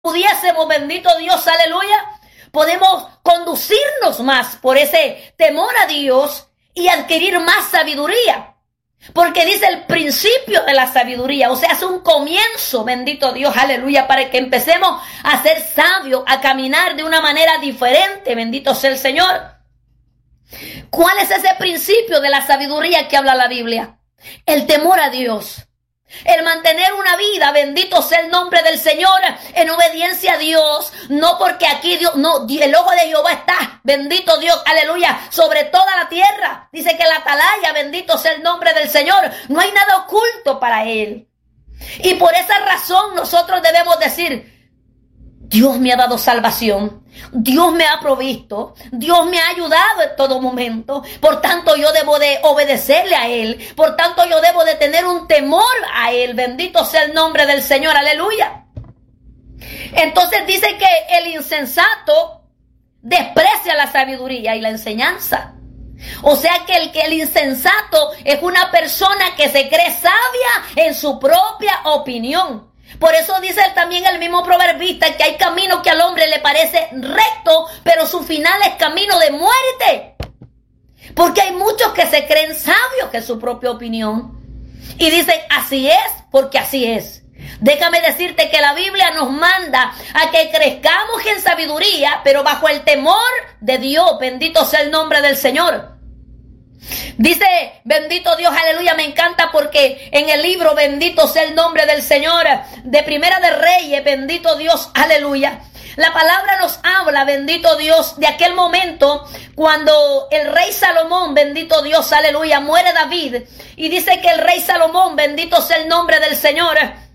pudiésemos, bendito Dios, aleluya, podemos conducirnos más por ese temor a Dios y adquirir más sabiduría. Porque dice el principio de la sabiduría, o sea, es un comienzo, bendito Dios, aleluya, para que empecemos a ser sabios, a caminar de una manera diferente, bendito sea el Señor. ¿Cuál es ese principio de la sabiduría que habla la Biblia? El temor a Dios. El mantener una vida, bendito sea el nombre del Señor, en obediencia a Dios, no porque aquí Dios, no, el ojo de Jehová está, bendito Dios, aleluya, sobre toda la tierra. Dice que la atalaya, bendito sea el nombre del Señor, no hay nada oculto para Él. Y por esa razón nosotros debemos decir, Dios me ha dado salvación, Dios me ha provisto, Dios me ha ayudado en todo momento, por tanto yo debo de obedecerle a Él, por tanto yo debo de tener un temor a Él, bendito sea el nombre del Señor, aleluya. Entonces dice que el insensato desprecia la sabiduría y la enseñanza. O sea que el insensato es una persona que se cree sabia en su propia opinión. Por eso dice también el mismo proverbista que hay camino que al hombre le parece recto, pero su final es camino de muerte. Porque hay muchos que se creen sabios que su propia opinión. Y dicen, así es, porque así es. Déjame decirte que la Biblia nos manda a que crezcamos en sabiduría, pero bajo el temor de Dios. Bendito sea el nombre del Señor. Dice, bendito Dios, aleluya, me encanta porque en el libro, bendito sea el nombre del Señor, de Primera de Reyes, bendito Dios, aleluya, la palabra nos habla, bendito Dios, de aquel momento cuando el rey Salomón, bendito Dios, aleluya, muere David, y dice que el rey Salomón, bendito sea el nombre del Señor,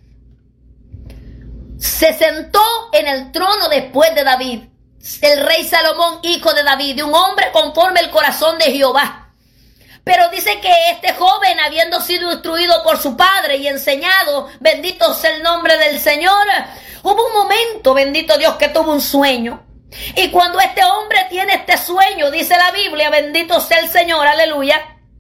se sentó en el trono después de David, el rey Salomón, hijo de David, de un hombre conforme el corazón de Jehová. Pero dice que este joven, habiendo sido instruido por su padre y enseñado, bendito sea el nombre del Señor, hubo un momento, bendito Dios, que tuvo un sueño. Y cuando este hombre tiene este sueño, dice la Biblia, bendito sea el Señor, aleluya,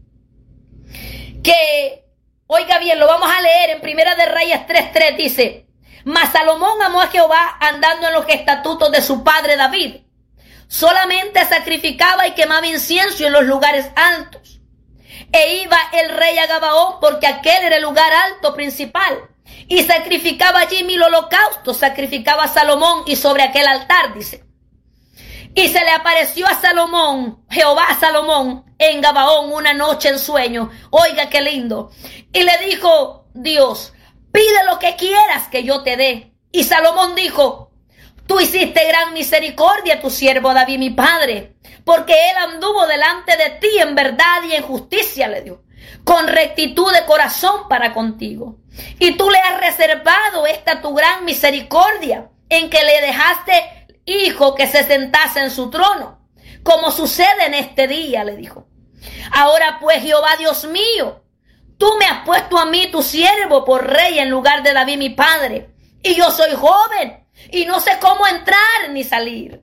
que, oiga bien, lo vamos a leer en Primera de Reyes 3:3, dice, mas Salomón amó a Jehová andando en los estatutos de su padre David. Solamente sacrificaba y quemaba incienso en los lugares altos. E iba el rey a Gabaón, porque aquel era el lugar alto principal, y sacrificaba allí 1000 holocaustos, sacrificaba a Salomón, y sobre aquel altar, dice. Y se le apareció a Salomón, Jehová a Salomón, en Gabaón una noche en sueño. Oiga qué lindo. Y le dijo Dios, pide lo que quieras que yo te dé. Y Salomón dijo, tú hiciste gran misericordia a tu siervo David mi padre, porque él anduvo delante de ti en verdad y en justicia, le dio, con rectitud de corazón para contigo. Y tú le has reservado esta tu gran misericordia, en que le dejaste hijo que se sentase en su trono, como sucede en este día, le dijo. Ahora pues, Jehová Dios mío, tú me has puesto a mí, tu siervo, por rey en lugar de David mi padre, y yo soy joven, y no sé cómo entrar ni salir.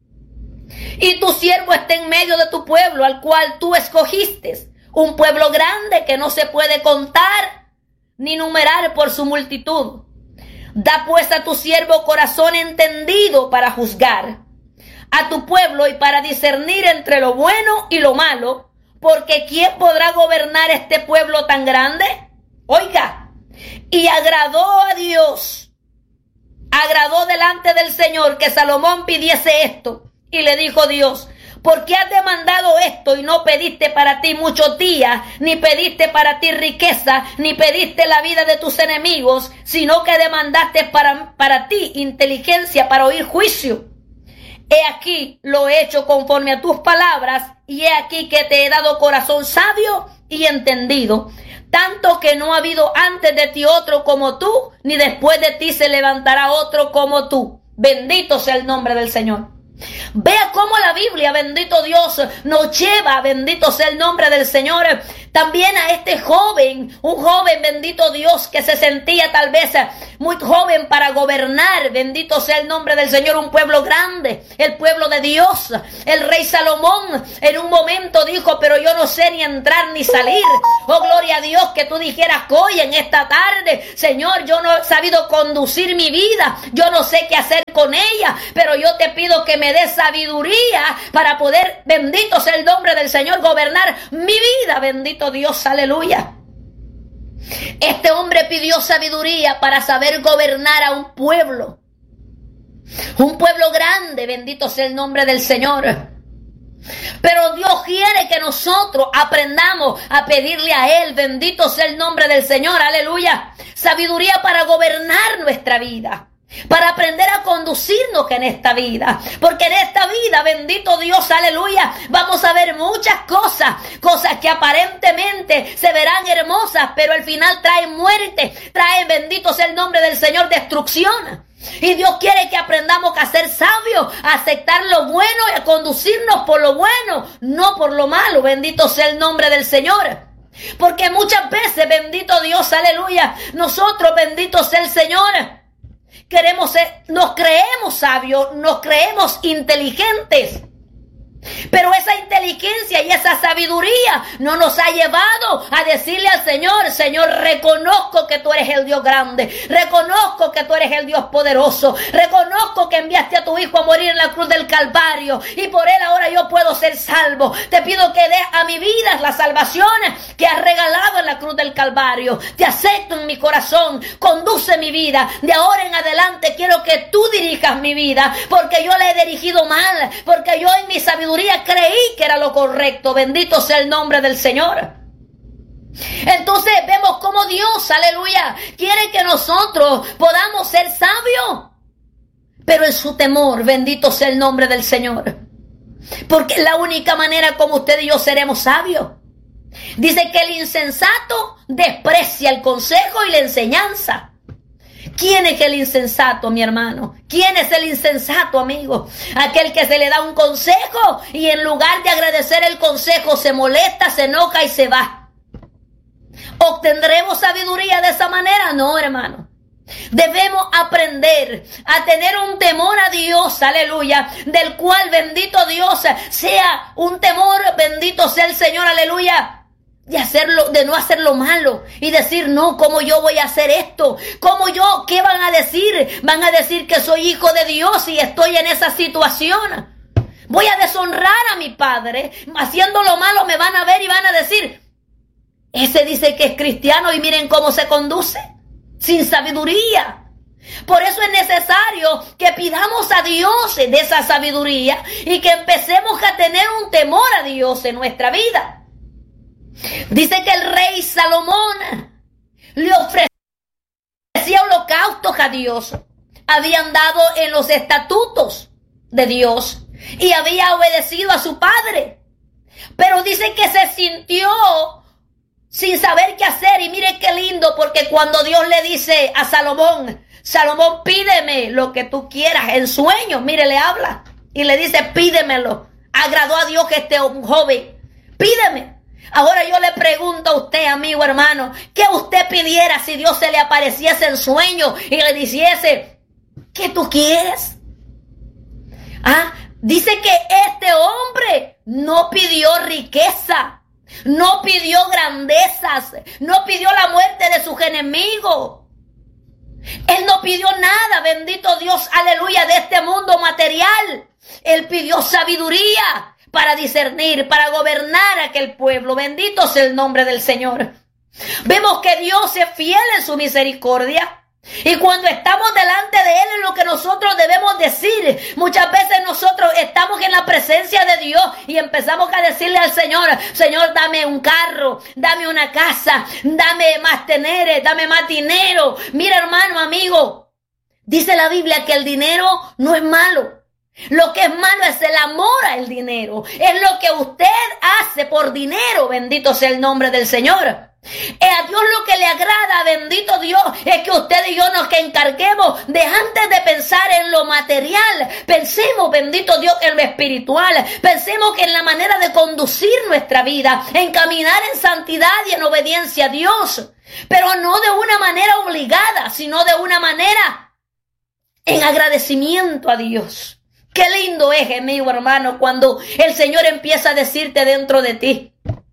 Y tu siervo está en medio de tu pueblo, al cual tú escogiste, un pueblo grande que no se puede contar ni numerar por su multitud. Da pues a tu siervo corazón entendido para juzgar a tu pueblo y para discernir entre lo bueno y lo malo, porque ¿quién podrá gobernar este pueblo tan grande? Oiga, y agradó a Dios, agradó delante del Señor que Salomón pidiese esto. Y le dijo Dios, ¿por qué has demandado esto y no pediste para ti muchos días, ni pediste para ti riqueza, ni pediste la vida de tus enemigos, sino que demandaste para ti inteligencia para oír juicio? He aquí lo he hecho conforme a tus palabras, y he aquí que te he dado corazón sabio y entendido, tanto que no ha habido antes de ti otro como tú, ni después de ti se levantará otro como tú. Bendito sea el nombre del Señor. Vea cómo la Biblia, bendito Dios, nos lleva, bendito sea el nombre del Señor, También a este joven, un joven, bendito Dios, que se sentía tal vez muy joven para gobernar, bendito sea el nombre del Señor, un pueblo grande, el pueblo de Dios. El rey Salomón en un momento dijo, pero yo no sé ni entrar ni salir. Oh, gloria a Dios, que tú dijeras hoy en esta tarde, Señor, yo no he sabido conducir mi vida, yo no sé qué hacer con ella, pero yo te pido que me des sabiduría para poder, bendito sea el nombre del Señor, gobernar mi vida, bendito Dios, aleluya. Este hombre pidió sabiduría para saber gobernar a un pueblo grande, bendito sea el nombre del Señor. Pero Dios quiere que nosotros aprendamos a pedirle a Él, bendito sea el nombre del Señor, aleluya, sabiduría para gobernar nuestra vida, para aprender a conducirnos en esta vida, porque en esta vida, bendito Dios, aleluya, vamos a ver muchas cosas que aparentemente se verán hermosas, pero al final traen muerte, traen, bendito sea el nombre del Señor, destrucción. Y Dios quiere que aprendamos a ser sabios, a aceptar lo bueno y a conducirnos por lo bueno, no por lo malo, bendito sea el nombre del Señor. Porque muchas veces, bendito Dios, aleluya, nosotros, bendito sea el Señor, nos creemos sabios, nos creemos inteligentes. Pero esa inteligencia y esa sabiduría no nos ha llevado a decirle al Señor, Señor, reconozco que tú eres el Dios grande, reconozco que tú eres el Dios poderoso, reconozco que enviaste a tu Hijo a morir en la cruz del Calvario y por Él ahora yo puedo ser salvo. Te pido que des a mi vida la salvación que has regalado en la cruz del Calvario. Te acepto en mi corazón, conduce mi vida. De ahora en adelante quiero que tú dirijas mi vida, porque yo la he dirigido mal, porque yo en mi sabiduría creí que era lo correcto. Bendito sea el nombre del Señor. Entonces vemos cómo Dios, aleluya, quiere que nosotros podamos ser sabios, pero en su temor, bendito sea el nombre del Señor, porque es la única manera como usted y yo seremos sabios. Dice que el insensato desprecia el consejo y la enseñanza. ¿Quién es el insensato, mi hermano? ¿Quién es el insensato, amigo? Aquel que se le da un consejo y en lugar de agradecer el consejo se molesta, se enoja y se va. ¿Obtendremos sabiduría de esa manera? No, hermano. Debemos aprender a tener un temor a Dios, aleluya, del cual, bendito Dios, sea un temor, bendito sea el Señor, aleluya, de no hacer lo malo y decir, no, ¿cómo yo voy a hacer esto? ¿Cómo yo? ¿Qué van a decir? Van a decir que soy hijo de Dios y estoy en esa situación. Voy a deshonrar a mi padre. Haciendo lo malo me van a ver y van a decir, ese dice que es cristiano y miren cómo se conduce, sin sabiduría. Por eso es necesario que pidamos a Dios de esa sabiduría y que empecemos a tener un temor a Dios en nuestra vida. Dice que el rey Salomón le ofrecía holocaustos a Dios. Había andado en los estatutos de Dios y había obedecido a su padre. Pero dice que se sintió sin saber qué hacer. Y mire qué lindo, porque cuando Dios le dice a Salomón, Salomón, pídeme lo que tú quieras en sueños. Mire, le habla y le dice, pídemelo. Agradó a Dios que este joven, pídeme. Ahora yo le pregunto a usted, amigo, hermano, ¿qué usted pidiera si Dios se le apareciese en sueño y le dijese, ¿qué tú quieres? Dice que este hombre no pidió riqueza, no pidió grandezas, no pidió la muerte de sus enemigos. Él no pidió nada, bendito Dios, aleluya, de este mundo material. Él pidió sabiduría para discernir, para gobernar aquel pueblo. Bendito sea el nombre del Señor. Vemos que Dios es fiel en su misericordia. Y cuando estamos delante de Él, es lo que nosotros debemos decir. Muchas veces nosotros estamos en la presencia de Dios y empezamos a decirle al Señor, Señor, dame un carro, dame una casa, dame más teneres, dame más dinero. Mira, hermano, amigo, dice la Biblia que el dinero no es malo. Lo que es malo es el amor al dinero. Es lo que usted hace por dinero. Bendito sea el nombre del Señor. A Dios lo que le agrada, bendito Dios, es que usted y yo nos encarguemos de, antes de pensar en lo material, pensemos, bendito Dios, en lo espiritual, pensemos que en la manera de conducir nuestra vida, en caminar en santidad y en obediencia a Dios, pero no de una manera obligada, sino de una manera en agradecimiento a Dios. Qué lindo es, amigo hermano, cuando el Señor empieza a decirte dentro de ti: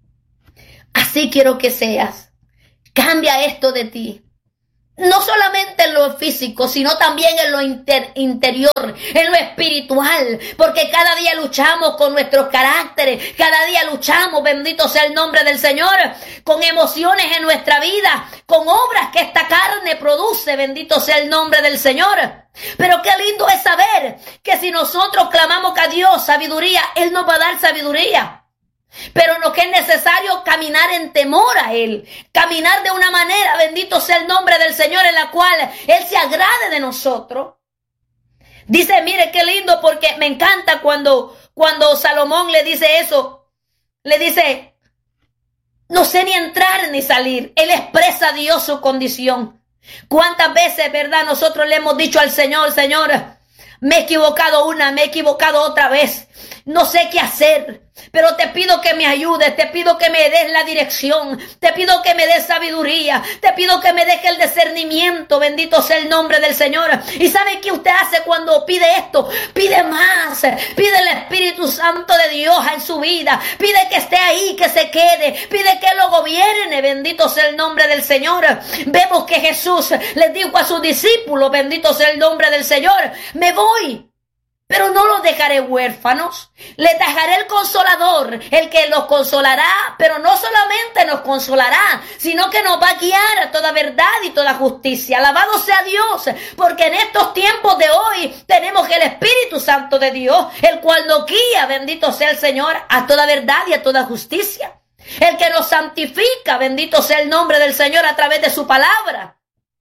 así quiero que seas. Cambia esto de ti. No solamente en lo físico, sino también en lo interior, en lo espiritual, porque cada día luchamos con nuestros caracteres, cada día luchamos, bendito sea el nombre del Señor, con emociones en nuestra vida, con obras que esta carne produce, bendito sea el nombre del Señor. Pero qué lindo es saber que si nosotros clamamos a Dios sabiduría, Él nos va a dar sabiduría. Pero lo que es necesario, caminar en temor a Él, caminar de una manera, bendito sea el nombre del Señor, en la cual Él se agrade de nosotros. Dice, mire qué lindo, porque me encanta cuando Salomón le dice eso, le dice: no sé ni entrar ni salir. Él expresa a Dios su condición. ¿Cuántas veces, verdad, nosotros le hemos dicho al Señor: Señor, me he equivocado una, me he equivocado otra vez, no sé qué hacer, pero te pido que me ayudes, te pido que me des la dirección, te pido que me des sabiduría, te pido que me deje el discernimiento, bendito sea el nombre del Señor? ¿Y sabe qué usted hace cuando pide esto? Pide más, pide el Espíritu Santo de Dios en su vida, pide que esté ahí, que se quede, pide que lo gobierne, bendito sea el nombre del Señor. Vemos que Jesús les dijo a sus discípulos, bendito sea el nombre del Señor: me voy, pero no los dejaré huérfanos. Les dejaré el Consolador, el que los consolará, pero no solamente nos consolará, sino que nos va a guiar a toda verdad y toda justicia. Alabado sea Dios, porque en estos tiempos de hoy tenemos el Espíritu Santo de Dios, el cual nos guía, bendito sea el Señor, a toda verdad y a toda justicia. El que nos santifica, bendito sea el nombre del Señor, a través de su palabra.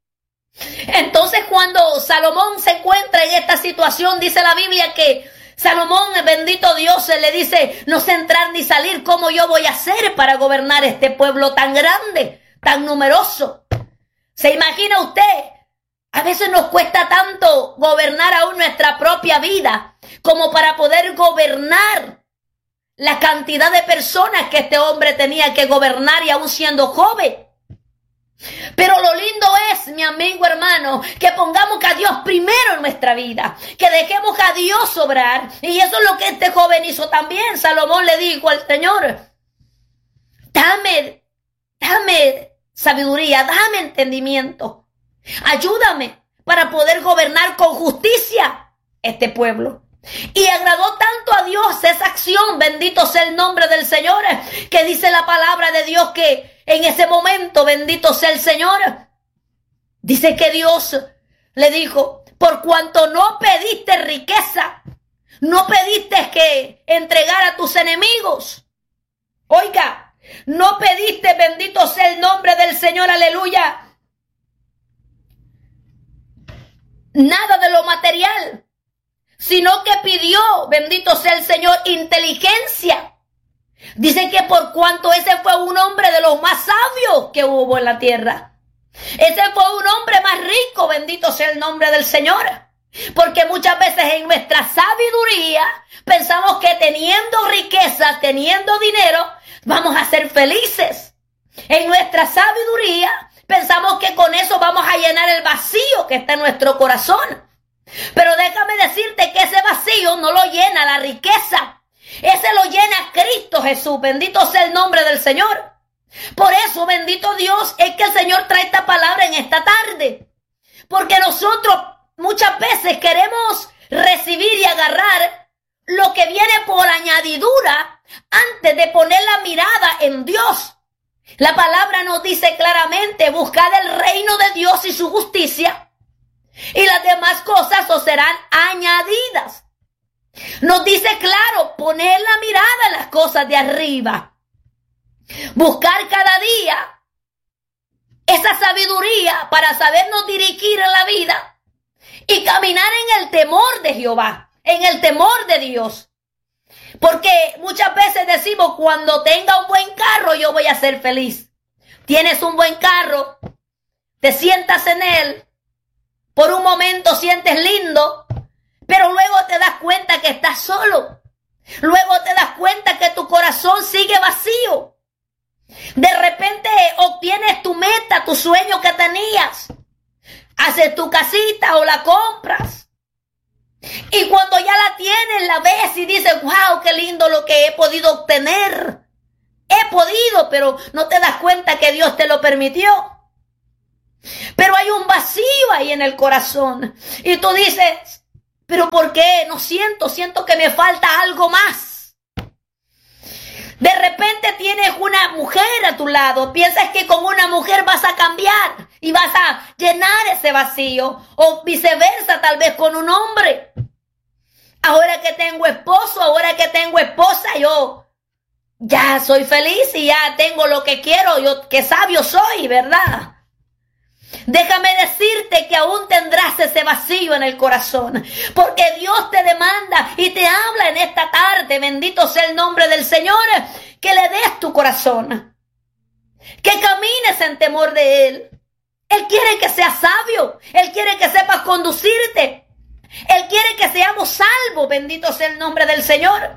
Entonces, cuando Salomón se encuentra en esta situación, dice la Biblia que Salomón, bendito Dios, le dice: no sé entrar ni salir, ¿cómo yo voy a hacer para gobernar este pueblo tan grande, tan numeroso? ¿Se imagina usted? A veces nos cuesta tanto gobernar aún nuestra propia vida como para poder gobernar la cantidad de personas que este hombre tenía que gobernar, y aún siendo joven. Pero lo lindo es, mi amigo hermano, que pongamos a Dios primero en nuestra vida, que dejemos a Dios obrar. Y eso es lo que este joven hizo también. Salomón le dijo al Señor: dame sabiduría, dame entendimiento, ayúdame para poder gobernar con justicia este pueblo. Y agradó tanto a Dios esa acción, bendito sea el nombre del Señor, que dice la palabra de Dios que en ese momento, bendito sea el Señor, dice que Dios le dijo: por cuanto no pediste riqueza, no pediste que entregara a tus enemigos. Oiga, no pediste, bendito sea el nombre del Señor, aleluya, nada de lo material, sino que pidió, bendito sea el Señor, inteligencia. Dice que por cuanto ese fue un hombre de los más sabios que hubo en la tierra. Ese fue un hombre más rico, bendito sea el nombre del Señor. Porque muchas veces en nuestra sabiduría pensamos que teniendo riqueza, teniendo dinero, vamos a ser felices. En nuestra sabiduría pensamos que con eso vamos a llenar el vacío que está en nuestro corazón. Pero déjame decirte que ese vacío no lo llena la riqueza. Ese lo llena Cristo Jesús, bendito sea el nombre del Señor. Por eso, bendito Dios, es que el Señor trae esta palabra en esta tarde. Porque nosotros muchas veces queremos recibir y agarrar lo que viene por añadidura antes de poner la mirada en Dios. La palabra nos dice claramente: buscad el reino de Dios y su justicia, y las demás cosas os serán añadidas. Nos dice claro, poner la mirada en las cosas de arriba. Buscar cada día esa sabiduría para sabernos dirigir en la vida y caminar en el temor de Jehová, en el temor de Dios. Porque muchas veces decimos: cuando tenga un buen carro yo voy a ser feliz. Tienes un buen carro, te sientas en él, por un momento sientes lindo, solo. Luego te das cuenta que tu corazón sigue vacío. De repente obtienes tu meta, tu sueño que tenías. Haces tu casita o la compras. Y cuando ya la tienes, la ves y dices, wow, qué lindo lo que he podido obtener. He podido, pero no te das cuenta que Dios te lo permitió. Pero hay un vacío ahí en el corazón. Y tú dices, pero ¿por qué? No siento que me falta algo más. De repente tienes una mujer a tu lado. Piensas que con una mujer vas a cambiar y vas a llenar ese vacío. O viceversa, tal vez con un hombre. Ahora que tengo esposo, ahora que tengo esposa, yo ya soy feliz y ya tengo lo que quiero. Yo qué sabio soy, ¿verdad? Déjame decirte que aún tendrás ese vacío en el corazón, porque Dios te demanda y te habla en esta tarde, bendito sea el nombre del Señor, que le des tu corazón, que camines en temor de Él. Él quiere que seas sabio, Él quiere que sepas conducirte, Él quiere que seamos salvos, bendito sea el nombre del Señor.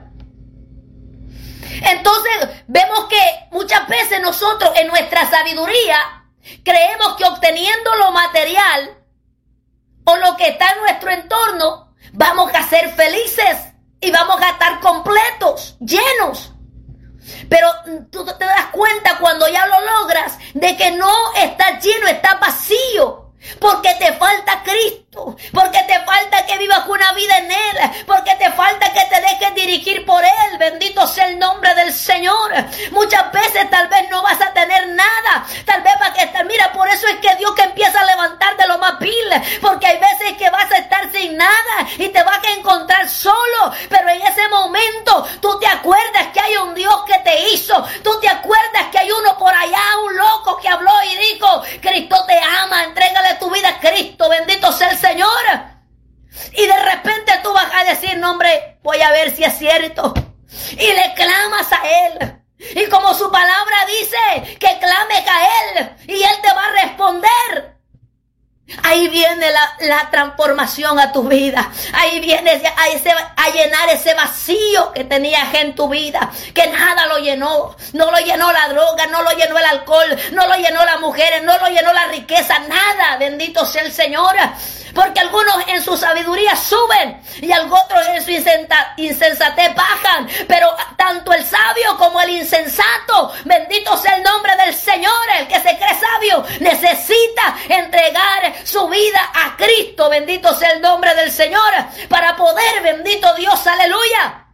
Entonces vemos que muchas veces nosotros en nuestra sabiduría creemos que obteniendo lo material o lo que está en nuestro entorno vamos a ser felices y vamos a estar completos, llenos. Pero tú te das cuenta cuando ya lo logras de que no estás lleno, estás vacío. Porque te falta Cristo, porque te falta que vivas una vida en Él, porque te falta que te dejes dirigir por Él, bendito sea el nombre del Señor. Muchas veces tal vez no vas a tener nada, tal vez vas a estar, mira, por eso es que Dios que empieza a levantar de lo más vil, porque hay veces que vas a estar sin nada y te vas a encontrar solo, pero en ese momento tú te acuerdas que hay un Dios que te hizo, tú te acuerdas que hay uno por allá, un loco que habló y dijo, Cristo te ama, entrégale tu vida a Cristo, bendito sea el Señor. Y de repente tú vas a decir, no hombre, voy a ver si es cierto. Y le clamas a Él. Y como su palabra dice, que clames a Él y Él te va a responder. Ahí viene la transformación a tu vida. Ahí viene a llenar ese vacío que tenías en tu vida, que nada lo llenó. No lo llenó la droga, no lo llenó el alcohol, no lo llenó las mujeres, no lo llenó la riqueza, nada. Bendito sea el Señor. Porque algunos en su sabiduría suben y otros en su insensatez bajan. Pero tanto el sabio como el insensato, bendito sea el nombre del Señor, el que se cree sabio, necesita entregar su vida a Cristo, bendito sea el nombre del Señor, para poder, bendito Dios, aleluya,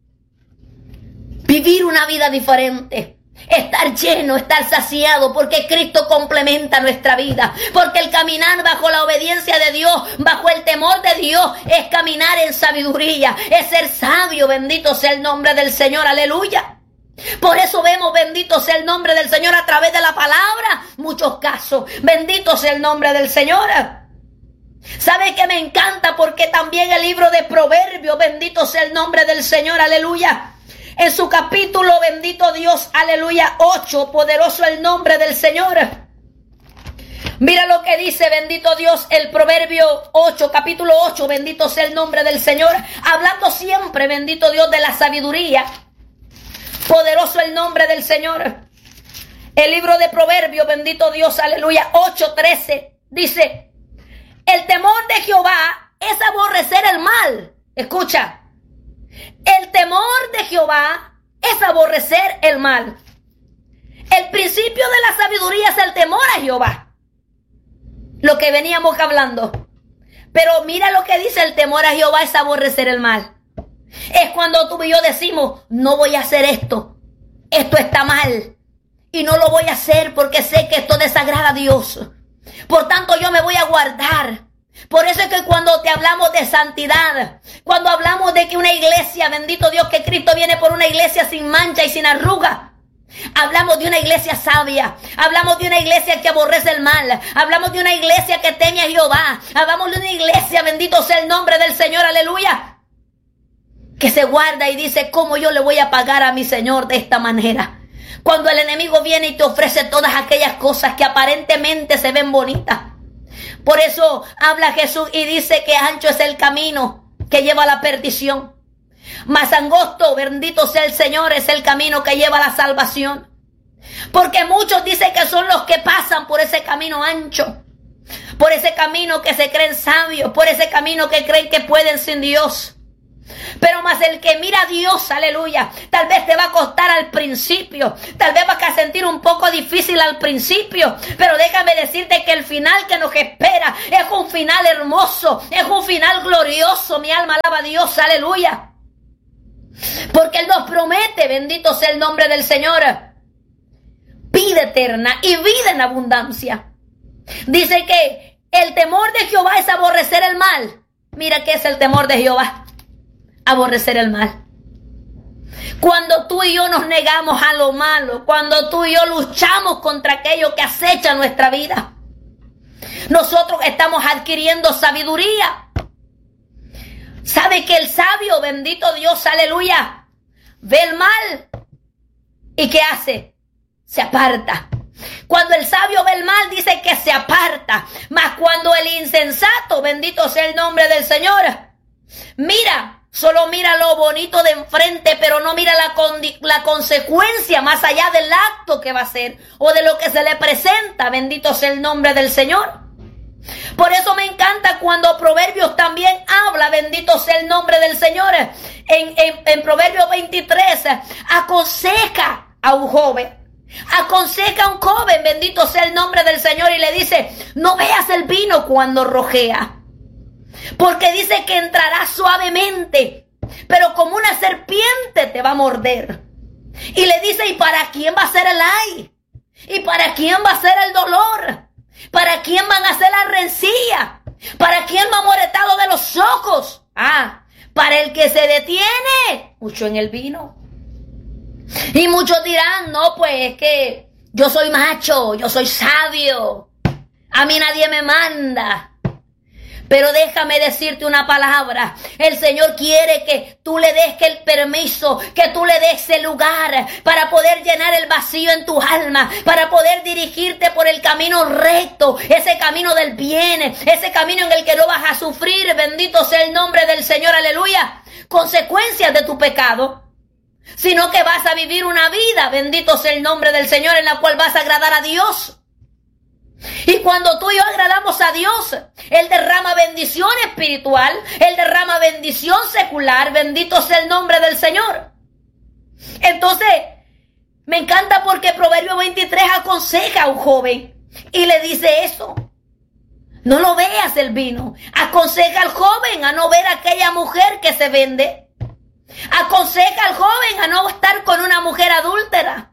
vivir una vida diferente. Estar lleno, estar saciado, porque Cristo complementa nuestra vida, porque el caminar bajo la obediencia de Dios, bajo el temor de Dios, es caminar en sabiduría, es ser sabio, bendito sea el nombre del Señor, aleluya. Por eso vemos, bendito sea el nombre del Señor, a través de la palabra, muchos casos, bendito sea el nombre del Señor. ¿Sabe que me encanta? Porque también el libro de Proverbios, bendito sea el nombre del Señor, aleluya, en su capítulo, bendito Dios, aleluya, 8, poderoso el nombre del Señor. Mira lo que dice, bendito Dios, el Proverbio 8, capítulo 8, bendito sea el nombre del Señor. Hablando siempre, bendito Dios, de la sabiduría. Poderoso el nombre del Señor. El libro de Proverbios, bendito Dios, aleluya, 8:13, dice, el temor de Jehová es aborrecer el mal. Escucha. El temor de Jehová es aborrecer el mal. El principio de la sabiduría es el temor a Jehová. Lo que veníamos hablando. Pero mira lo que dice, el temor a Jehová es aborrecer el mal. Es cuando tú y yo decimos, no voy a hacer esto. Esto está mal. Y no lo voy a hacer porque sé que esto desagrada a Dios. Por tanto, yo me voy a guardar. Por eso es que cuando te hablamos de santidad, cuando hablamos de que una iglesia, bendito Dios, que Cristo viene por una iglesia sin mancha y sin arruga, hablamos de una iglesia sabia, hablamos de una iglesia que aborrece el mal, hablamos de una iglesia que teme a Jehová, hablamos de una iglesia, bendito sea el nombre del Señor, aleluya, que se guarda y dice, ¿cómo yo le voy a pagar a mi Señor de esta manera? Cuando el enemigo viene y te ofrece todas aquellas cosas que aparentemente se ven bonitas. Por eso habla Jesús y dice que ancho es el camino que lleva a la perdición. Más angosto, bendito sea el Señor, es el camino que lleva a la salvación. Porque muchos dicen que son los que pasan por ese camino ancho, por ese camino que se creen sabios, por ese camino que creen que pueden sin Dios. Pero más el que mira a Dios, aleluya, tal vez te va a costar al principio, tal vez vas a sentir un poco difícil al principio, pero déjame decirte que el final que nos espera es un final hermoso, es un final glorioso. Mi alma alaba a Dios, aleluya, porque Él nos promete, bendito sea el nombre del Señor, vida eterna y vida en abundancia. Dice que el temor de Jehová es aborrecer el mal. Mira qué es el temor de Jehová: aborrecer el mal. Cuando tú y yo nos negamos a lo malo, cuando tú y yo luchamos contra aquello que acecha nuestra vida, nosotros estamos adquiriendo sabiduría. ¿Sabe que el sabio, bendito Dios, aleluya, ve el mal y qué hace? Se aparta. Cuando el sabio ve el mal, dice que se aparta. Mas cuando el insensato, bendito sea el nombre del Señor, solo mira lo bonito de enfrente, pero no mira la consecuencia más allá del acto que va a hacer o de lo que se le presenta. Bendito sea el nombre del Señor. Por eso me encanta cuando Proverbios también habla, bendito sea el nombre del Señor. En Proverbios 23 aconseja a un joven. Aconseja a un joven, bendito sea el nombre del Señor, y le dice: no veas el vino cuando rojea, porque dice que entrará suavemente, pero como una serpiente te va a morder. Y le dice: ¿y para quién va a ser el ay? ¿Y para quién va a ser el dolor? ¿Para quién van a ser la rencilla? ¿Para quién va amoretado de los ojos? Para el que se detiene mucho en el vino. Y muchos dirán: no, pues es que yo soy macho, yo soy sabio, a mí nadie me manda. Pero déjame decirte una palabra: el Señor quiere que tú le des el permiso, que tú le des el lugar para poder llenar el vacío en tu alma, para poder dirigirte por el camino recto, ese camino del bien, ese camino en el que no vas a sufrir, bendito sea el nombre del Señor, aleluya, consecuencias de tu pecado, sino que vas a vivir una vida, bendito sea el nombre del Señor, en la cual vas a agradar a Dios. Y cuando tú y yo agradamos a Dios, Él derrama bendición espiritual, Él derrama bendición secular, bendito sea el nombre del Señor. Entonces, me encanta porque Proverbio 23 aconseja a un joven y le dice eso: no lo veas el vino. Aconseja al joven a no ver a aquella mujer que se vende. Aconseja al joven a no estar con una mujer adúltera.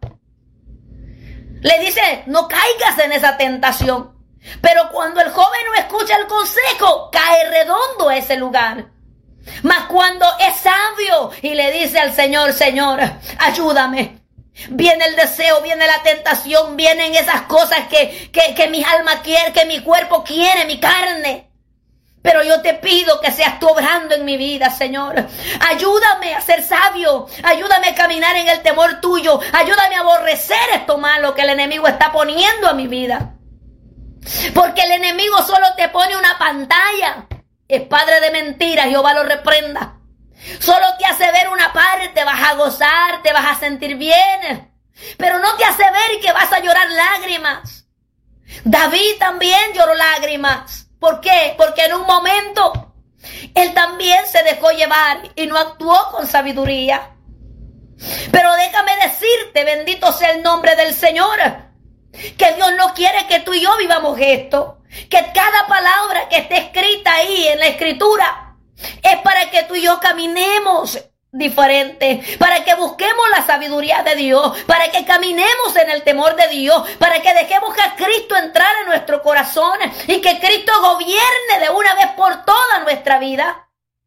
Le dice: no caigas en esa tentación. Pero cuando el joven no escucha el consejo, cae redondo a ese lugar. Mas cuando es sabio y le dice al Señor: Señor, ayúdame. Viene el deseo, viene la tentación, vienen esas cosas que mi alma quiere, que mi cuerpo quiere, mi carne. Pero yo te pido que seas tú obrando en mi vida, Señor. Ayúdame a ser sabio. Ayúdame a caminar en el temor tuyo. Ayúdame a aborrecer esto malo que el enemigo está poniendo a mi vida. Porque el enemigo solo te pone una pantalla. Es padre de mentiras, Jehová lo reprenda. Solo te hace ver una parte, vas a gozar, te vas a sentir bien. Pero no te hace ver que vas a llorar lágrimas. David también lloró lágrimas. ¿Por qué? Porque en un momento él también se dejó llevar y no actuó con sabiduría. Pero déjame decirte, bendito sea el nombre del Señor, que Dios no quiere que tú y yo vivamos esto. Que cada palabra que esté escrita ahí en la Escritura es para que tú y yo caminemos diferente, para que busquemos la sabiduría de Dios, para que caminemos en el temor de Dios, para que dejemos que a Cristo entrara en nuestro corazón y que Cristo gobierne de una vez por toda nuestra vida.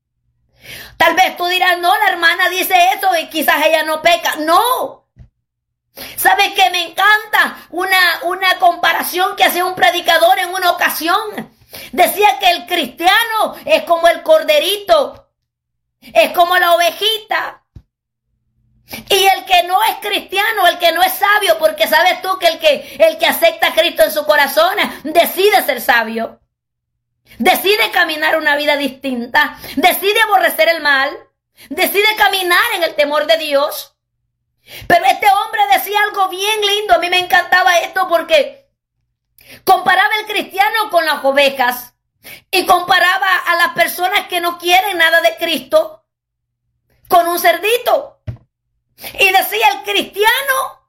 Tal vez tú dirás: no, la hermana dice eso y quizás ella no peca. No. ¿Sabes qué? Me encanta una comparación que hacía un predicador en una ocasión. Decía que el cristiano es como el corderito, es como la ovejita. Y el que no es cristiano, el que no es sabio, porque sabes tú que el que acepta a Cristo en su corazón decide ser sabio, decide caminar una vida distinta, decide aborrecer el mal. decide caminar en el temor de Dios. Pero este hombre decía algo bien lindo. A mí me encantaba esto porque comparaba el cristiano con las ovejas y comparaba a las personas que no quieren nada de Cristo con un cerdito. Y decía, el cristiano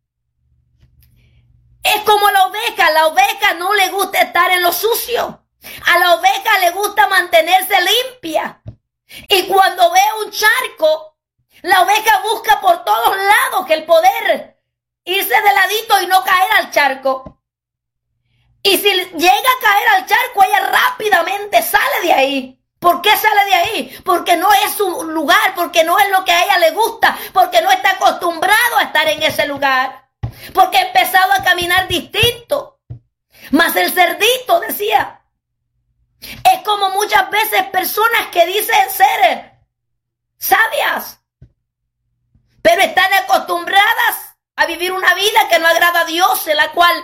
es como la oveja. La oveja no le gusta estar en lo sucio. A la oveja le gusta mantenerse limpia. Y cuando ve un charco, la oveja busca por todos lados que el poder irse de ladito y no caer al charco. Y si llega a caer al charco, ella rápidamente sale de ahí. ¿Por qué sale de ahí? Porque no es su lugar, porque no es lo que a ella le gusta, porque no está acostumbrado a estar en ese lugar, porque ha empezado a caminar distinto. Mas el cerdito decía, es como muchas veces personas que dicen ser sabias, pero están acostumbradas a vivir una vida que no agrada a Dios, en la cual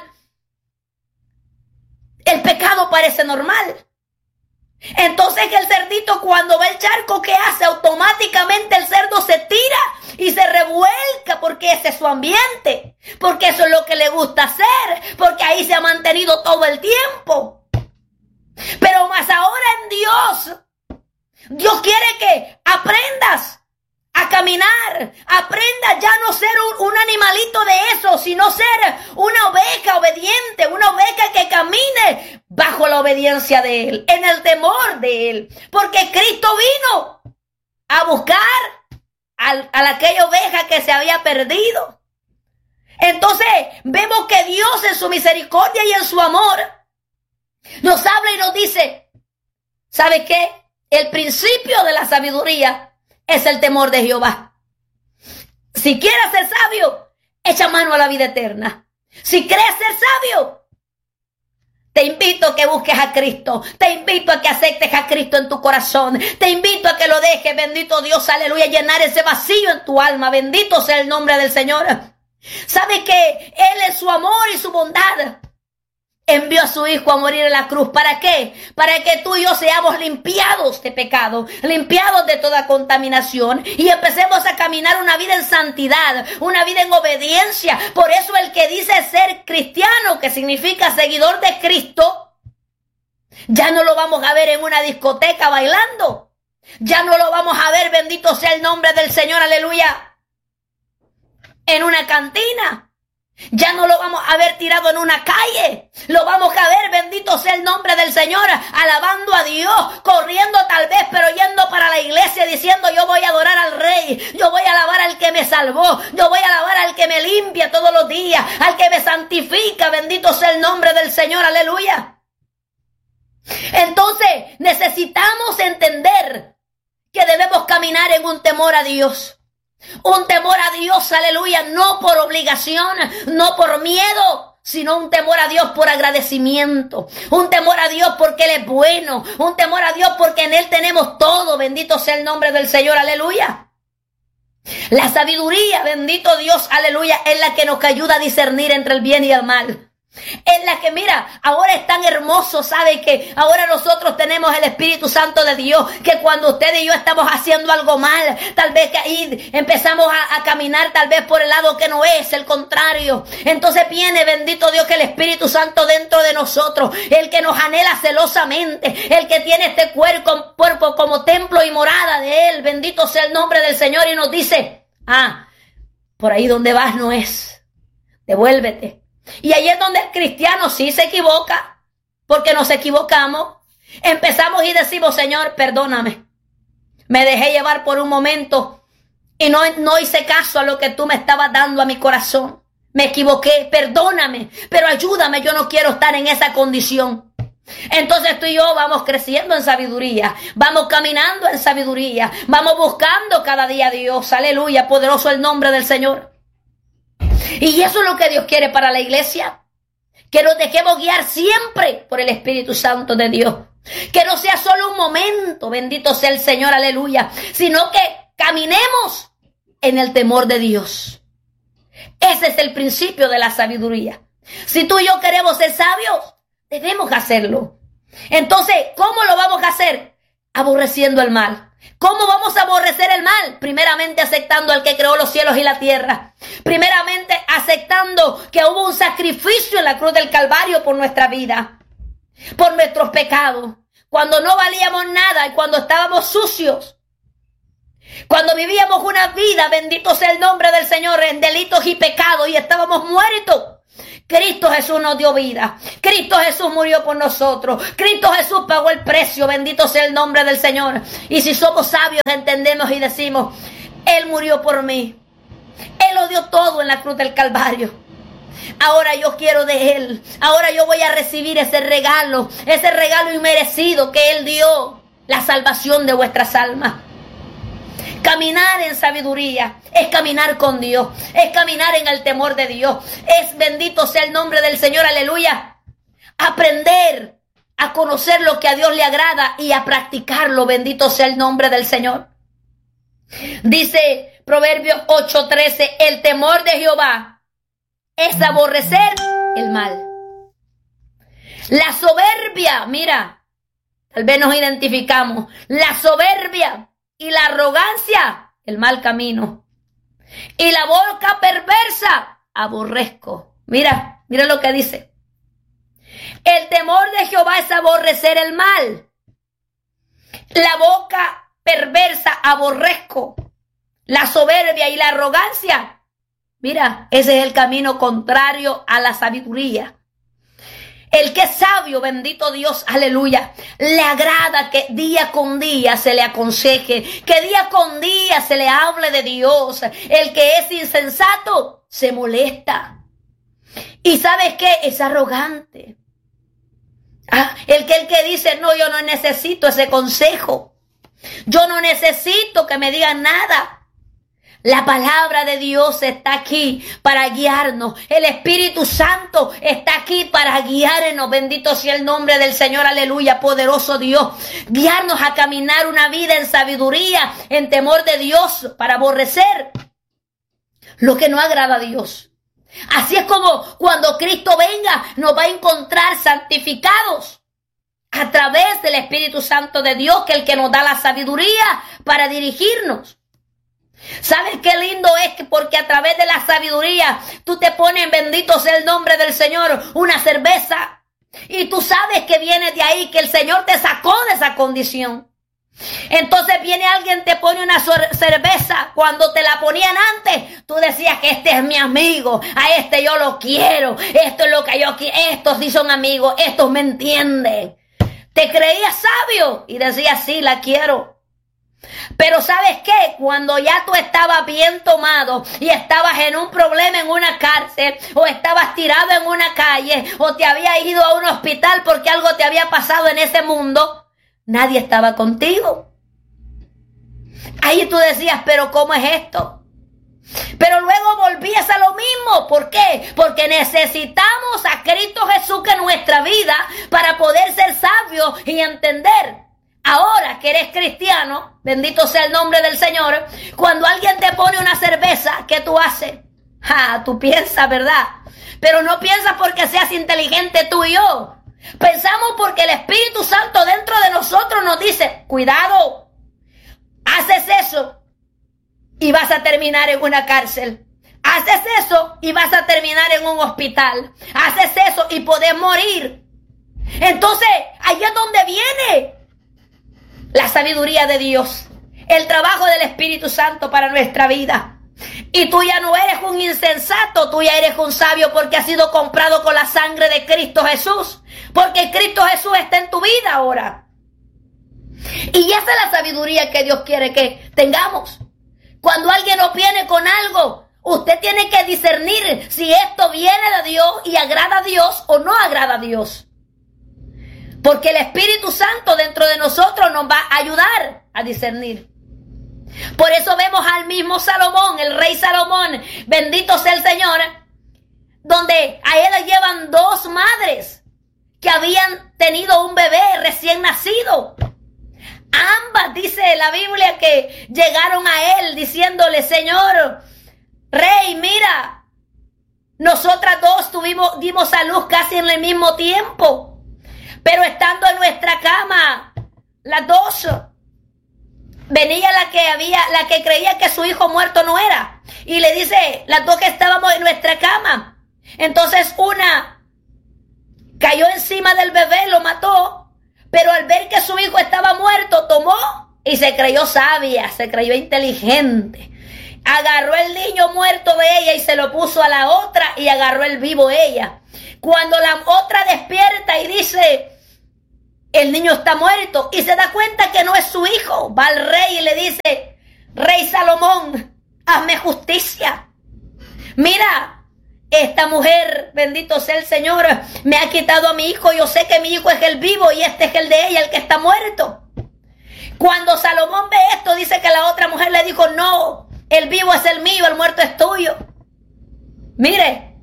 el pecado parece normal. Entonces el cerdito, cuando ve el charco, ¿qué hace? Automáticamente el cerdo se tira y se revuelca, porque ese es su ambiente, porque eso es lo que le gusta hacer, porque ahí se ha mantenido todo el tiempo. Pero más ahora en Dios quiere que aprendas a caminar, aprenda ya no ser un animalito de eso, sino ser una oveja obediente, una oveja que camine bajo la obediencia de Él, en el temor de Él, porque Cristo vino a buscar a aquella oveja que se había perdido. Entonces vemos que Dios en su misericordia y en su amor nos habla y nos dice, ¿sabe qué? El principio de la sabiduría es el temor de Jehová. Si quieres ser sabio, echa mano a la vida eterna. Si crees ser sabio, te invito a que busques a Cristo. Te invito a que aceptes a Cristo en tu corazón. Te invito a que lo dejes, bendito Dios, aleluya, llenar ese vacío en tu alma. Bendito sea el nombre del Señor. ¿Sabe que Él en su amor y su bondad envió a su Hijo a morir en la cruz? ¿Para qué? Para que tú y yo seamos limpiados de pecado, limpiados de toda contaminación y empecemos a caminar una vida en santidad, una vida en obediencia. Por eso el que dice ser cristiano, que significa seguidor de Cristo, ya no lo vamos a ver en una discoteca bailando. Ya no lo vamos a ver, bendito sea el nombre del Señor, aleluya, en una cantina. Ya no lo vamos a ver tirado en una calle. Lo vamos a ver, bendito sea el nombre del Señor, alabando a Dios, corriendo tal vez, pero yendo para la iglesia diciendo, yo voy a adorar al Rey, yo voy a alabar al que me salvó, yo voy a alabar al que me limpia todos los días, al que me santifica, bendito sea el nombre del Señor, aleluya. Entonces necesitamos entender que debemos caminar en un temor a Dios. Un temor a Dios, aleluya, no por obligación, no por miedo, sino un temor a Dios por agradecimiento. Un temor a Dios porque Él es bueno. Un temor a Dios porque en Él tenemos todo. Bendito sea el nombre del Señor, aleluya. La sabiduría, bendito Dios, aleluya, es la que nos ayuda a discernir entre el bien y el mal. Es la que, mira, ahora es tan hermoso, ¿sabe? Que ahora nosotros tenemos el Espíritu Santo de Dios, que cuando usted y yo estamos haciendo algo mal, tal vez que ahí empezamos a caminar tal vez por el lado que no es, el contrario. Entonces viene, bendito Dios, que el Espíritu Santo dentro de nosotros, el que nos anhela celosamente, el que tiene este cuerpo como templo y morada de Él, bendito sea el nombre del Señor, y nos dice, por ahí donde vas no es, devuélvete. Y ahí es donde el cristiano sí se equivoca, porque nos equivocamos. Empezamos y decimos, Señor, perdóname. Me dejé llevar por un momento y no hice caso a lo que tú me estabas dando a mi corazón. Me equivoqué, perdóname, pero ayúdame, yo no quiero estar en esa condición. Entonces tú y yo vamos creciendo en sabiduría, vamos caminando en sabiduría, vamos buscando cada día a Dios. Aleluya, poderoso el nombre del Señor. Y eso es lo que Dios quiere para la iglesia, que nos dejemos guiar siempre por el Espíritu Santo de Dios, que no sea solo un momento, bendito sea el Señor, aleluya, sino que caminemos en el temor de Dios. Ese es el principio de la sabiduría. Si tú y yo queremos ser sabios, debemos hacerlo. Entonces, ¿cómo lo vamos a hacer? Aborreciendo el mal. ¿Cómo vamos a aborrecer el mal? Primeramente aceptando al que creó los cielos y la tierra. Primeramente aceptando que hubo un sacrificio en la cruz del Calvario por nuestra vida, por nuestros pecados. Cuando no valíamos nada y cuando estábamos sucios. Cuando vivíamos una vida, bendito sea el nombre del Señor, en delitos y pecados y estábamos muertos. Cristo Jesús nos dio vida. Cristo Jesús murió por nosotros. Cristo Jesús pagó el precio. Bendito sea el nombre del Señor. Y si somos sabios, entendemos y decimos, Él murió por mí. Él lo dio todo en la cruz del Calvario. Ahora yo quiero de Él. Ahora yo voy a recibir ese regalo inmerecido que Él dio. La salvación de vuestras almas. Caminar en sabiduría es caminar con Dios, es caminar en el temor de Dios, es bendito sea el nombre del Señor, aleluya. Aprender a conocer lo que a Dios le agrada y a practicarlo, bendito sea el nombre del Señor. Dice Proverbios 8:13, el temor de Jehová es aborrecer el mal. La soberbia, mira, tal vez nos identificamos, la soberbia y la arrogancia, el mal camino. Y la boca perversa, aborrezco. Mira lo que dice. El temor de Jehová es aborrecer el mal. La boca perversa, aborrezco. La soberbia y la arrogancia. Mira, ese es el camino contrario a la sabiduría. El que es sabio, bendito Dios, aleluya, le agrada que día con día se le aconseje, que día con día se le hable de Dios. El que es insensato se molesta. ¿Y sabes qué? Es arrogante. El que dice, no, yo no necesito ese consejo. Yo no necesito que me digan nada. La palabra de Dios está aquí para guiarnos. El Espíritu Santo está aquí para guiarnos. Bendito sea el nombre del Señor, aleluya, poderoso Dios. Guiarnos a caminar una vida en sabiduría, en temor de Dios, para aborrecer lo que no agrada a Dios. Así es como cuando Cristo venga, nos va a encontrar santificados a través del Espíritu Santo de Dios, que es el que nos da la sabiduría para dirigirnos. ¿Sabes qué lindo es? Que porque a través de la sabiduría tú te pones, bendito sea el nombre del Señor, una cerveza. Y tú sabes que viene de ahí, que el Señor te sacó de esa condición. Entonces viene alguien, te pone una cerveza. Cuando te la ponían antes, tú decías que este es mi amigo, a este yo lo quiero, esto es lo que yo quiero, estos sí son amigos, estos me entienden. Te creías sabio y decías, sí, la quiero. Pero ¿sabes qué? Cuando ya tú estabas bien tomado y estabas en un problema en una cárcel, o estabas tirado en una calle, o te habías ido a un hospital porque algo te había pasado en ese mundo, nadie estaba contigo. Ahí tú decías, pero ¿cómo es esto? Pero luego volvías a lo mismo. ¿Por qué? Porque necesitamos a Cristo Jesús en nuestra vida para poder ser sabios y entender. Ahora que eres cristiano, bendito sea el nombre del Señor, cuando alguien te pone una cerveza, ¿qué tú haces? Tú piensas, ¿verdad? Pero no piensas porque seas inteligente tú y yo. Pensamos porque el Espíritu Santo dentro de nosotros nos dice, cuidado, haces eso y vas a terminar en una cárcel. Haces eso y vas a terminar en un hospital. Haces eso y podés morir. Entonces, ahí es donde viene la sabiduría de Dios, el trabajo del Espíritu Santo para nuestra vida. Y tú ya no eres un insensato, tú ya eres un sabio porque has sido comprado con la sangre de Cristo Jesús. Porque Cristo Jesús está en tu vida ahora. Y esa es la sabiduría que Dios quiere que tengamos. Cuando alguien nos viene con algo, usted tiene que discernir si esto viene de Dios y agrada a Dios o no agrada a Dios. Porque el Espíritu Santo dentro de nosotros nos va a ayudar a discernir. Por eso vemos al mismo Salomón, el rey Salomón, bendito sea el Señor, donde a él le llevan 2 madres que habían tenido un bebé recién nacido. Ambas, dice la Biblia, que llegaron a él diciéndole, Señor, rey, mira, nosotras 2 dimos a luz casi en el mismo tiempo. Pero estando en nuestra cama, las 2, venía la que creía que su hijo muerto no era. Y le dice, las dos que estábamos en nuestra cama. Entonces una cayó encima del bebé, lo mató. Pero al ver que su hijo estaba muerto, tomó y se creyó sabia, se creyó inteligente. Agarró el niño muerto de ella y se lo puso a la otra y agarró el vivo ella. Cuando la otra despierta y dice, el niño está muerto, y se da cuenta que no es su hijo, va al rey y le dice, Rey Salomón, hazme justicia. Mira, esta mujer, bendito sea el Señor, me ha quitado a mi hijo. Yo sé que mi hijo es el vivo y este es el de ella, el que está muerto. Cuando Salomón ve esto, dice que la otra mujer le dijo, no, el vivo es el mío, el muerto es tuyo. Mire,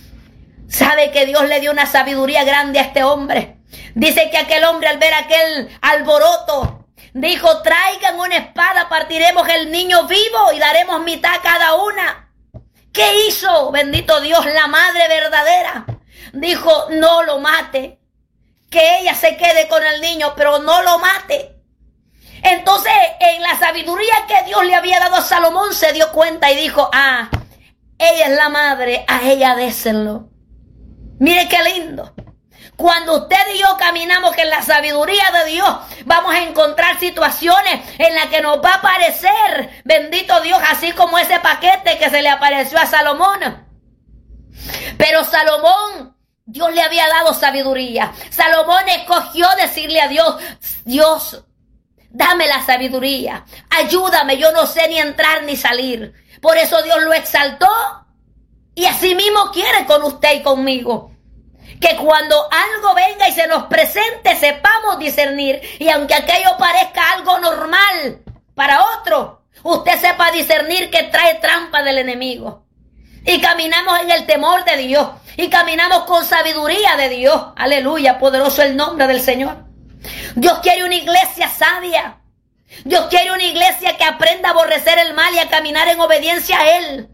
sabe que Dios le dio una sabiduría grande a este hombre. Dice que aquel hombre, al ver aquel alboroto, dijo, traigan una espada, partiremos el niño vivo y daremos mitad a cada una. ¿Qué hizo? Bendito Dios, la madre verdadera. Dijo, no lo mate, que ella se quede con el niño, pero no lo mate. Entonces, en la sabiduría que Dios le había dado a Salomón, se dio cuenta y dijo, ella es la madre, a ella désenlo. Mire qué lindo. Cuando usted y yo caminamos en la sabiduría de Dios, vamos a encontrar situaciones en las que nos va a aparecer, bendito Dios, así como ese paquete que se le apareció a Salomón. Pero Salomón, Dios le había dado sabiduría. Salomón escogió decirle a Dios, Dios, dame la sabiduría, ayúdame, yo no sé ni entrar ni salir. Por eso Dios lo exaltó y así mismo quiere con usted y conmigo. Que cuando algo venga y se nos presente, sepamos discernir. Y aunque aquello parezca algo normal para otro, usted sepa discernir que trae trampa del enemigo. Y caminamos en el temor de Dios. Y caminamos con sabiduría de Dios. Aleluya, poderoso el nombre del Señor. Dios quiere una iglesia sabia. Dios quiere una iglesia que aprenda a aborrecer el mal y a caminar en obediencia a Él.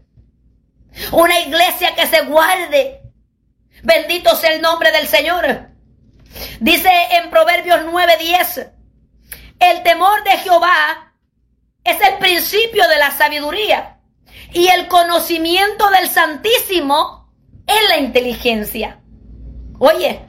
Una iglesia que se guarde. Bendito sea el nombre del Señor. Dice en Proverbios 9:10, el temor de Jehová es el principio de la sabiduría y el conocimiento del Santísimo es la inteligencia. Oye,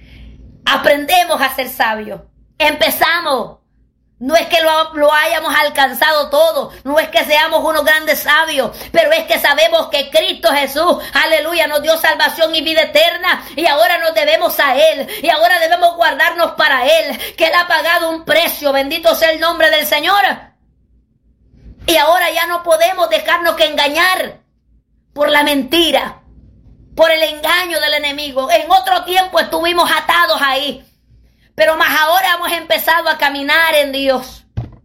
aprendemos a ser sabios. Empezamos. No es que lo hayamos alcanzado todo, no es que seamos unos grandes sabios, pero es que sabemos que Cristo Jesús, aleluya, nos dio salvación y vida eterna y ahora nos debemos a Él y ahora debemos guardarnos para Él, que Él ha pagado un precio, bendito sea el nombre del Señor. Y ahora ya no podemos dejarnos que engañar por la mentira, por el engaño del enemigo. En otro tiempo estuvimos atados ahí. Pero más ahora hemos empezado a caminar en Dios.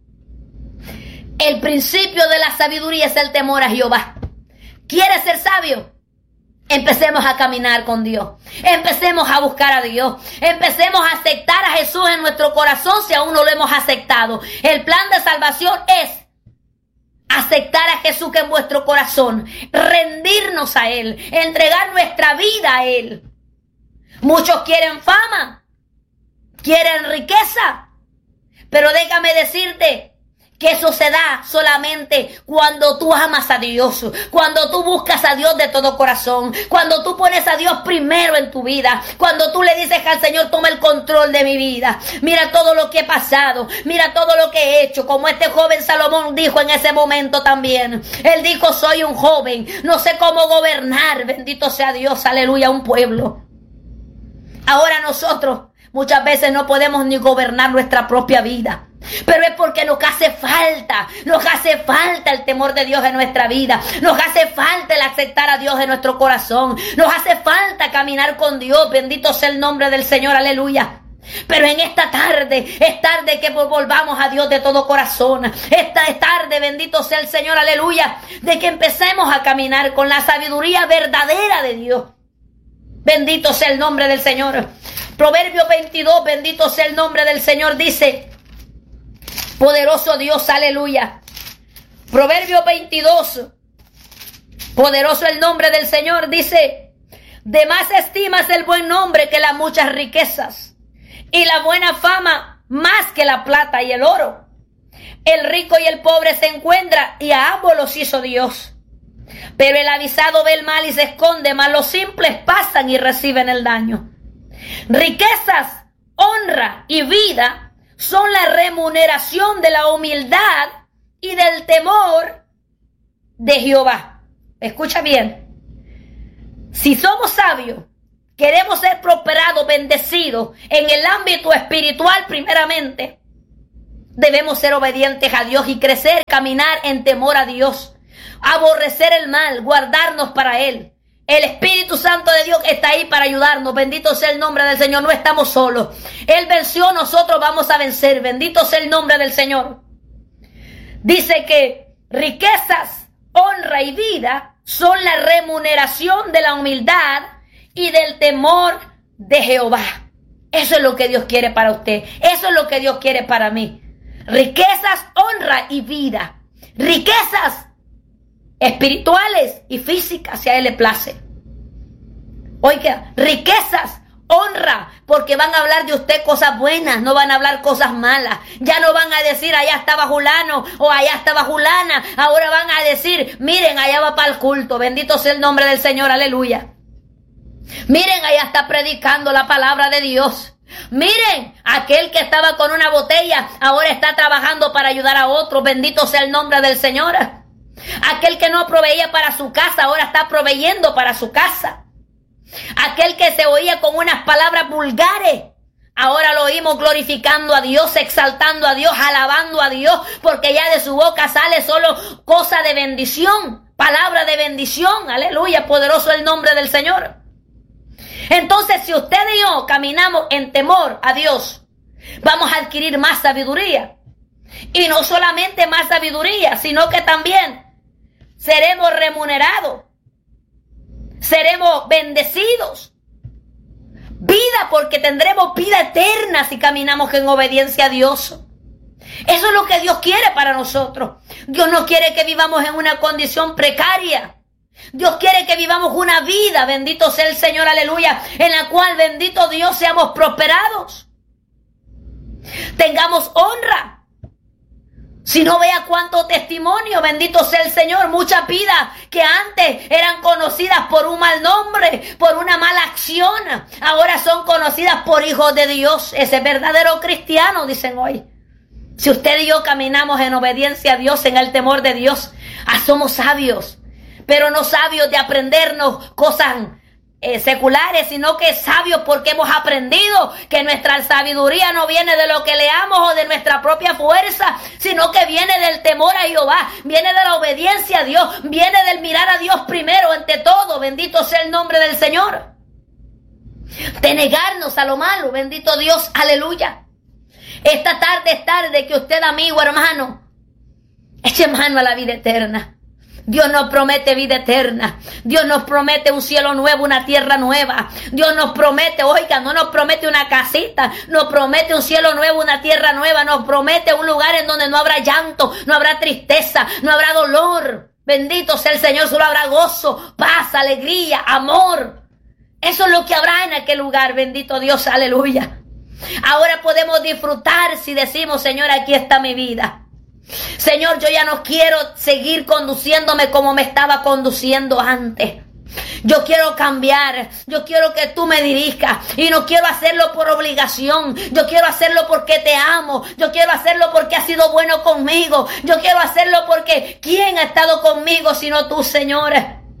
El principio de la sabiduría es el temor a Jehová. ¿Quieres ser sabio? Empecemos a caminar con Dios. Empecemos a buscar a Dios. Empecemos a aceptar a Jesús en nuestro corazón si aún no lo hemos aceptado. El plan de salvación es aceptar a Jesús en vuestro corazón. Rendirnos a Él. Entregar nuestra vida a Él. Muchos quieren fama. Quieren riqueza, pero déjame decirte que eso se da solamente cuando tú amas a Dios, cuando tú buscas a Dios de todo corazón, cuando tú pones a Dios primero en tu vida, cuando tú le dices al Señor, toma el control de mi vida, mira todo lo que he pasado, mira todo lo que he hecho, como este joven Salomón dijo en ese momento también. Él dijo, soy un joven, no sé cómo gobernar, bendito sea Dios, aleluya, un pueblo. Ahora nosotros muchas veces no podemos ni gobernar nuestra propia vida. Pero es porque nos hace falta el temor de Dios en nuestra vida. Nos hace falta el aceptar a Dios en nuestro corazón. Nos hace falta caminar con Dios. Bendito sea el nombre del Señor, aleluya. Pero en esta tarde, es tarde que volvamos a Dios de todo corazón. Esta es tarde, bendito sea el Señor, aleluya, de que empecemos a caminar con la sabiduría verdadera de Dios. Bendito sea el nombre del Señor. Proverbio 22, bendito sea el nombre del Señor, dice, poderoso Dios, aleluya. Proverbio 22, poderoso el nombre del Señor, dice, de más estimas el buen nombre que las muchas riquezas, y la buena fama más que la plata y el oro. el rico y el pobre se encuentran y a ambos los hizo Dios. Pero el avisado ve el mal y se esconde, mas los simples pasan y reciben el daño. Riquezas, honra y vida son la remuneración de la humildad y del temor de Jehová. Escucha bien. Si somos sabios, queremos ser prosperados, bendecidos en el ámbito espiritual primeramente, debemos ser obedientes a Dios y crecer, caminar en temor a Dios. Aborrecer el mal, guardarnos para Él. El Espíritu Santo de Dios está ahí para ayudarnos. Bendito sea el nombre del Señor. No estamos solos. Él venció, nosotros vamos a vencer. Bendito sea el nombre del Señor. Dice que riquezas, honra y vida son la remuneración de la humildad y del temor de Jehová. Eso es lo que Dios quiere para usted. Eso es lo que Dios quiere para mí. Riquezas, honra y vida. Riquezas espirituales y físicas, si a Él le place. Oiga, riquezas, honra, porque van a hablar de usted cosas buenas, no van a hablar cosas malas. Ya no van a decir allá estaba Julano o allá estaba Julana. Ahora van a decir, miren, allá va para el culto. Bendito sea el nombre del Señor, aleluya. Miren, allá está predicando la palabra de Dios. Miren, aquel que estaba con una botella ahora está trabajando para ayudar a otro. Bendito sea el nombre del Señor. Aquel que no proveía para su casa ahora está proveyendo para su casa. Aquel que se oía con unas palabras vulgares ahora lo oímos glorificando a Dios, exaltando a Dios, alabando a Dios, porque ya de su boca sale solo cosa de bendición, palabra de bendición. Aleluya, poderoso el nombre del Señor. Entonces, si usted y yo caminamos en temor a Dios, vamos a adquirir más sabiduría. Y no solamente más sabiduría, sino que también seremos remunerados. Seremos bendecidos. Vida, porque tendremos vida eterna si caminamos en obediencia a Dios. Eso es lo que Dios quiere para nosotros. Dios no quiere que vivamos en una condición precaria. Dios quiere que vivamos una vida, bendito sea el Señor, aleluya, en la cual, bendito Dios, seamos prosperados. Tengamos honra. Si no, vea cuánto testimonio, bendito sea el Señor. Muchas vidas que antes eran conocidas por un mal nombre, por una mala acción, ahora son conocidas por hijos de Dios. Ese verdadero cristiano, dicen hoy. Si usted y yo caminamos en obediencia a Dios, en el temor de Dios, somos sabios. Pero no sabios de aprendernos cosas seculares, sino que sabios porque hemos aprendido que nuestra sabiduría no viene de lo que leamos o de nuestra propia fuerza, sino que viene del temor a Jehová, viene de la obediencia a Dios, viene del mirar a Dios primero ante todo. Bendito sea el nombre del Señor. De negarnos a lo malo, bendito Dios, aleluya. Esta tarde es tarde que usted, amigo, hermano, eche mano a la vida eterna. Dios nos promete vida eterna. Dios nos promete un cielo nuevo, una tierra nueva. Dios nos promete, oiga, no nos promete una casita, nos promete un cielo nuevo, una tierra nueva. Nos promete un lugar en donde no habrá llanto, no habrá tristeza, no habrá dolor. Bendito sea el Señor, solo habrá gozo, paz, alegría, amor. Eso es lo que habrá en aquel lugar, bendito Dios, aleluya. Ahora podemos disfrutar si decimos, Señor, aquí está mi vida. Señor, yo ya no quiero seguir conduciéndome como me estaba conduciendo antes. Yo quiero cambiar. Yo quiero que tú me dirijas. Y no quiero hacerlo por obligación. Yo quiero hacerlo porque te amo. Yo quiero hacerlo porque has sido bueno conmigo. Yo quiero hacerlo porque ¿quién ha estado conmigo sino tú, Señor?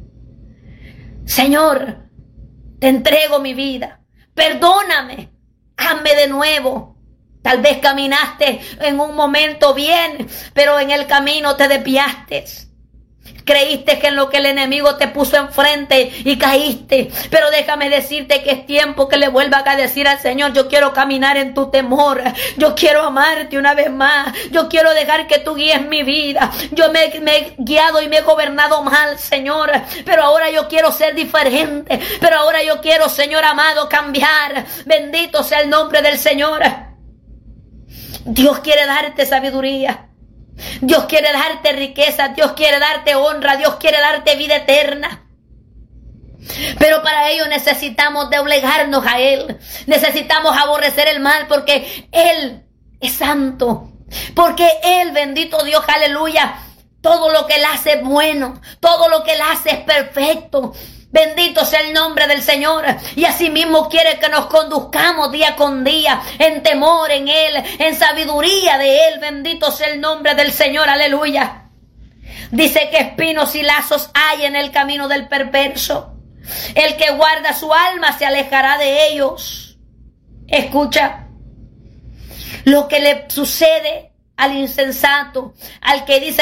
Señor, te entrego mi vida. Perdóname. Hazme de nuevo. Tal vez caminaste en un momento bien, pero en el camino te desviaste. Creíste que en lo que el enemigo te puso enfrente y caíste. Pero déjame decirte que es tiempo que le vuelvas a decir al Señor, yo quiero caminar en tu temor. Yo quiero amarte una vez más. Yo quiero dejar que tú guíes mi vida. Yo me he guiado y me he gobernado mal, Señor. Pero ahora yo quiero ser diferente. Pero ahora yo quiero, Señor amado, cambiar. Bendito sea el nombre del Señor. Dios quiere darte sabiduría. Dios quiere darte riqueza. Dios quiere darte honra. Dios quiere darte vida eterna. Pero para ello necesitamos doblegarnos a Él. Necesitamos aborrecer el mal porque Él es santo. Porque Él, bendito Dios, aleluya, todo lo que Él hace es bueno, todo lo que Él hace es perfecto. Bendito sea el nombre del Señor. Y asimismo quiere que nos conduzcamos día con día en temor en Él, en sabiduría de Él. Bendito sea el nombre del Señor, aleluya. Dice que espinos y lazos hay en el camino del perverso. El que guarda su alma se alejará de ellos. Escucha lo que le sucede al insensato, al que dice